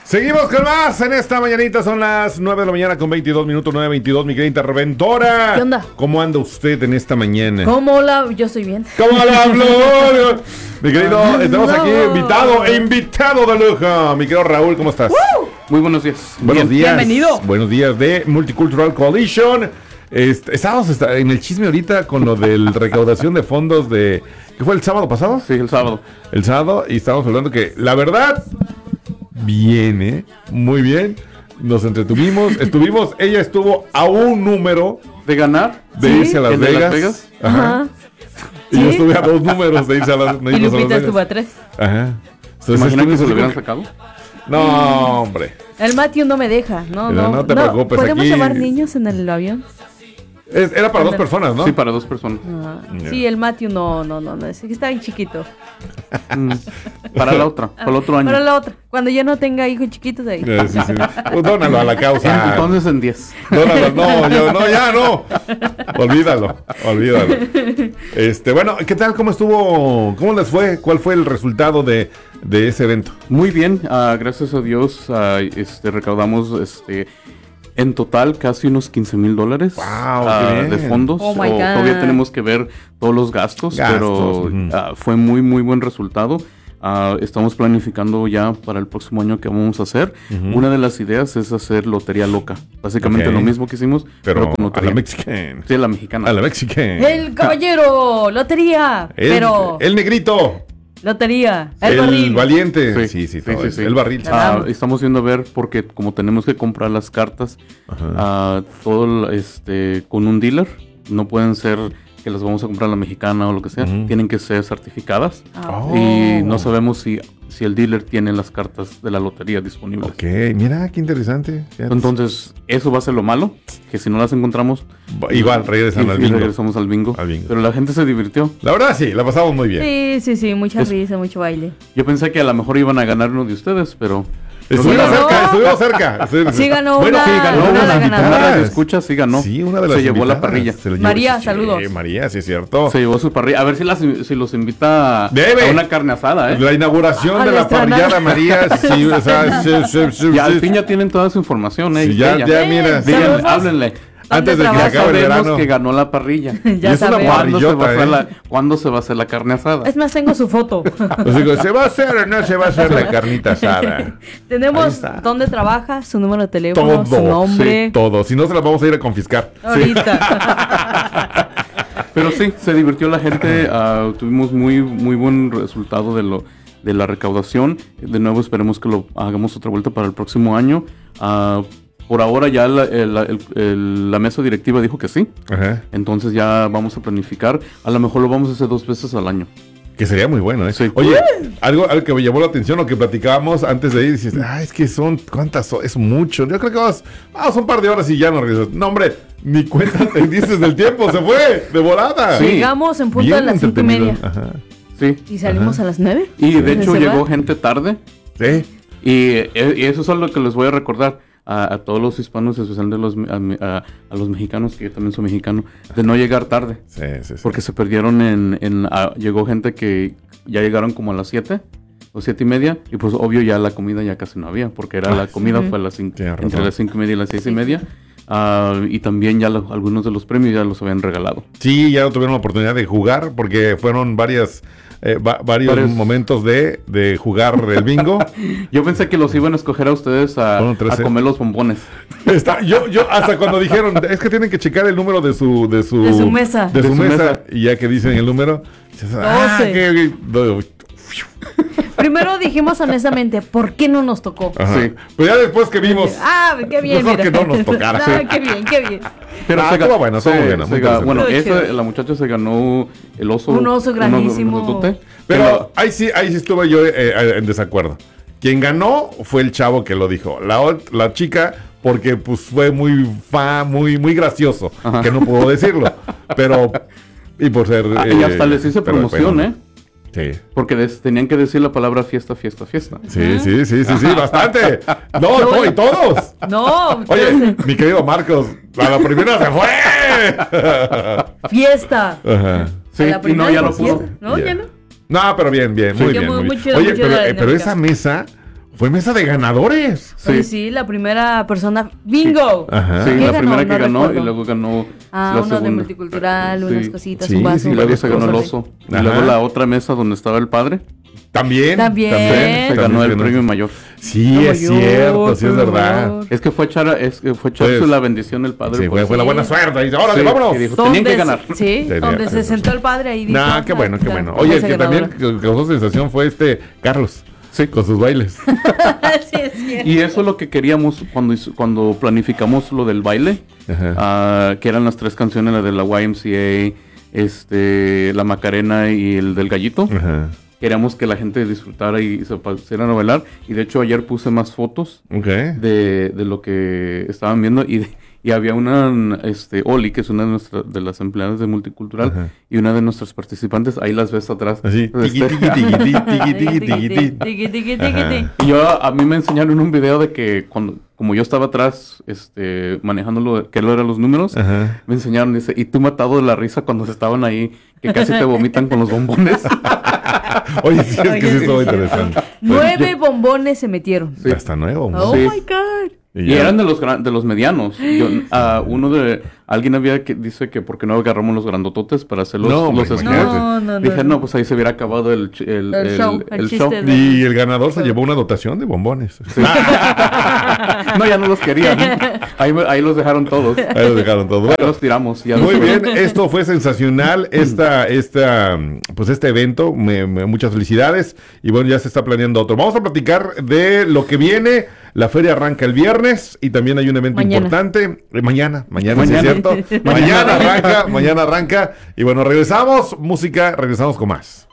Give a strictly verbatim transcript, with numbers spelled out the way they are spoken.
Seguimos con más en esta mañanita, son las nueve de la mañana con veintidós minutos, nueve veintidós, mi querida interventora. ¿Qué onda? ¿Cómo anda usted en esta mañana? ¿Cómo la...? Yo estoy bien. ¿Cómo la hablo? Mi querido, tenemos no. aquí invitado e invitado de lujo. Mi querido Raúl, ¿cómo estás? ¡Woo! Muy buenos días. Buenos Bien. días. Bienvenido. Buenos días de Multicultural Coalition. Est- estábamos est- en el chisme ahorita con lo de la recaudación de fondos de... ¿Qué fue el sábado pasado? Sí, el sábado. El sábado, y estábamos hablando que, la verdad, bien, ¿eh? Muy bien. Nos entretuvimos, estuvimos, ella estuvo a un número ¿De ganar? de ¿Sí? irse a Las ¿El de Vegas. Las Vegas? Ajá. Ajá. Y yo ¿Sí? estuve a dos números de irse a Las, de Y irnos a Las Lupita Vegas. estuvo a tres. Ajá. Entonces, ¿Imagina que estuvimos se lo así hubieran como sacado? que, no, hombre. El Matthew no me deja. No, Pero no. no te preocupes, ¿Podemos aquí- llevar niños en el avión? Es- era para dos Ándale. personas, ¿no? Sí, para dos personas. Ajá. Ya. Sí, el Matthew no, no, no, no. Es que está bien chiquito. Mm. Para la otra, para el otro año. Para la otra. Cuando ya no tenga hijos chiquitos ahí. Eh, sí, sí. Pues dónalo a la causa. Entonces en diez. Dónalo, no, yo, no, ya no. Olvídalo, olvídalo. Este, bueno, ¿qué tal? ¿Cómo estuvo? ¿Cómo les fue? ¿Cuál fue el resultado de, de ese evento? Muy bien, ah, gracias a Dios ah, este, recaudamos este, en total casi unos quince mil dólares Wow, ah, qué bien. de fondos. Oh, my O- God. Todavía tenemos que ver todos los gastos, Gastos, pero ujú. ah, fue muy, muy buen resultado. Ah, estamos planificando ya para el próximo año que vamos a hacer. Ujú. Una de las ideas es hacer lotería loca. Básicamente Ok. lo mismo que hicimos, Pero, pero, con a lotería. la Mexican. Sí, la mexicana. A la Mexican. El caballero. Lotería. El, Pero. el negrito. Lotería. El, El, barril. valiente. Sí, Sí, sí, sí, todo sí, eso. sí. El barril. Ah, Ah, estamos viendo a ver porque como tenemos que comprar las cartas Ajá. ah, todo este con un dealer, no pueden ser que las vamos a comprar la mexicana o lo que sea, Ujú. tienen que ser certificadas Ah. Oh. y no sabemos si, si el dealer tiene las cartas de la lotería disponibles. Ok, mira, qué interesante. Fíjate. Entonces, eso va a ser lo malo, que si no las encontramos, Igual regresan y- al y bingo. regresamos al bingo. Al bingo. Pero la gente se divirtió. La verdad sí, la pasamos muy bien. Sí, sí, sí. Mucha Es- risa, mucho baile. Yo pensé que a lo mejor iban a ganar uno de ustedes, pero... Estuvimos Sí, cerca, ganó. estuvimos cerca. Sí, Sí ganó Bueno, una, sí, ganó una una, de la una ganadora. radio escucha, sí ganó. Sí, una de las Se llevó la invitadas. parrilla. Se la llevó. María, Sí, saludos. María, sí es cierto. Se llevó su parrilla. A ver si, las, si los invita Debe. a una carne asada, ¿eh? La inauguración A de la la estrenada. parrillada María, sí, o sea, sí, sí, sí, Ya al sí. fin ya tienen toda su información, ¿eh? Sí, ya, Ella. ya, mira. Sí, Díganle, sabemos. háblenle. Antes de que se trabaja? acabe el Sabemos verano. que ganó la parrilla. Ya es una sabemos. ¿Cuándo se, va a parrillota, hacer ¿eh? la, ¿Cuándo se va a hacer la carne asada? Es más, tengo su foto. Os digo, ¿se va a hacer o no se va a hacer la carnita asada? Ahí Tenemos está. dónde trabaja, su número de teléfono, Todo, su nombre. sí, todo. Si no, se las vamos a ir a confiscar. Ahorita. Pero sí, se divirtió la gente. ah, tuvimos muy, muy buen resultado de lo de la recaudación. De nuevo, esperemos que lo hagamos otra vuelta para el próximo año. Ah, por ahora ya la, el- el- el- la mesa directiva dijo que sí. Ajá. Entonces ya vamos a planificar. A lo mejor lo vamos a hacer dos veces al año. Que sería muy bueno, ¿eh? Sí. Oye, algo, algo que me llamó la atención, lo que platicábamos antes de ir, dices, ah, es que son, ¿cuántas son? Es mucho. Yo creo que vamos, vamos un par de horas y ya no regresas. No, hombre, ni cuenta te dices del tiempo, se fue, de volada. Sí. Llegamos en punto Bien a las cinco y entretenido. media. Ajá. Sí. Y salimos Ajá. a las nueve. Y de hecho ¿Se llegó va? gente tarde. Sí. Y, eh, y eso es algo que les voy a recordar a, a todos los hispanos, especialmente a los, me- a, me- a- a los mexicanos, que yo también soy mexicano, de no llegar tarde. Sí, sí, sí. Porque se perdieron en... en ah, llegó gente que ya llegaron como a las siete o siete y media. Y pues obvio ya la comida ya casi no había. Porque era Ah, la comida sí. fue a las cinco, Tienes entre razón. las cinco y media y las seis Sí. y media. Ah, y también ya lo- algunos de los premios ya los habían regalado. Sí, ya no tuvieron la oportunidad de jugar porque fueron varias, eh, va- varios Varios- momentos de, de jugar el bingo. Yo pensé que los iban a escoger a ustedes a, Fueron trece. a comer los bombones. Está, yo, yo hasta cuando dijeron, es que tienen que checar el número de su, de su, De su mesa. de De su su mesa, mesa. y ya que dicen el número, dices, ah, doce. que- do- Primero dijimos honestamente, ¿por qué no nos tocó? ajá. Sí. Pero ya después que vimos, Ah, qué bien, Mejor mira. que no nos tocara. Ah, qué bien, qué bien. Pero Ah, se estuvo ga- bueno, estuvo se- bueno, se muy ga- interesante. bueno, Estuvo esa- chido. la muchacha se ganó el oso. Un oso grandísimo. grandotote, pero ahí sí, ahí sí estuve yo eh, eh, en desacuerdo. Quien ganó fue el chavo que lo dijo. La, ot- la chica, porque pues fue muy fa, muy, muy gracioso, Ajá. que no puedo decirlo. Pero, y por ser. Ah, y hasta eh, les hice pero- promoción, pero- ¿eh? Sí. Porque des- tenían que decir la palabra fiesta, fiesta, fiesta. Sí, sí, sí, sí, sí, bastante. No, to- y todos. No, Oye, mi querido Marcos, a la primera se fue. fiesta. Ajá. Sí, A la y no, primera ya no fiesta. pudo. No, Ya. ya no. No, pero bien, bien, muy Sí, bien. muy- muy muy bien. chido, Oye, muy chido pero, la eh, pero dinámica. esa mesa Fue mesa de ganadores. Sí. Oye, sí, la primera persona. ¡Bingo! Ajá. Sí, ¿Qué la ganó? primera No que ganó recuerdo. y luego ganó Ah, la uno de segunda. multicultural, Sí. unas cositas, Sí, un vaso. sí, Y luego varias se ganó el cosas. oso. Y Ajá. luego la otra mesa donde estaba el padre, También. También. se También ganó se el premio mayor. Sí, Como es yo, cierto, sí es por verdad. favor. Es que fue echar, a- es que fue echarse Pues, la bendición del padre. Sí, pues. fue, fue la buena Sí. suerte. Y dice, órale, Sí, vámonos. y dijo, tenían que ¿Dónde ganar. se- Sí, Tenía- donde se sentó el padre ahí. dijo, Nah, ah, qué bueno, qué la- bueno. la Oye, mesa que también ganadora. causó sensación fue este Carlos. Sí. Con sus bailes. Sí, es cierto. Y eso es lo que queríamos cuando, hizo- cuando planificamos lo del baile, Ajá. ah, que eran las tres canciones, la de la Y M C A, este, la Macarena y el del Gallito. Ajá. Queríamos que la gente disfrutara y se pusieran a bailar. Y de hecho ayer puse más fotos Ok. de, de lo que estaban viendo y, y había una, este, Oli, que es una de nuestras, de las empleadas de Multicultural, Ajá. y una de nuestras participantes, ahí las ves atrás. Así. Tiqui, Este, tiqui, tiqui, tiqui, tiqui, tiqui, tiqui, tiqui. Tiqui, tiqui, tiqui, Ajá. tiqui. Y yo, a mí me enseñaron un video de que cuando, como yo estaba atrás, este, manejándolo, que lo eran los números, Ajá. me enseñaron, dice, y tú matado de la risa cuando estaban ahí, que casi te vomitan con los bombones. Oye, sí, es que Oye, sí sí, estuvo sí. interesante. Nueve bombones se metieron. Sí. Hasta nuevo. Oh Sí. my God. Y ya. eran de los gran- de los medianos. Yo, ah, uno de alguien había que dice que por qué no agarramos los grandototes para hacer los, No, los hombre, spots. imagínate. No, no, no. Dije, no, pues ahí se hubiera acabado el, ch- el, El el- show, el el chiste show. de- Y el ganador se llevó una dotación de bombones. No, ya no los querían. Ahí, me- ahí los dejaron todos. Ahí lo dejaron todo. Ahí Bueno, los tiramos. Ya muy los- bien, esto fue sensacional, esta, esta, pues este evento, me- me- muchas felicidades, y bueno, ya se está planeando otro. Vamos a platicar de lo que viene, la feria arranca el viernes, y también hay un evento Mañana. importante, eh, mañana, mañana, sí es Mañana. cierto, mañana arranca, mañana arranca, y bueno, regresamos, música, regresamos con más.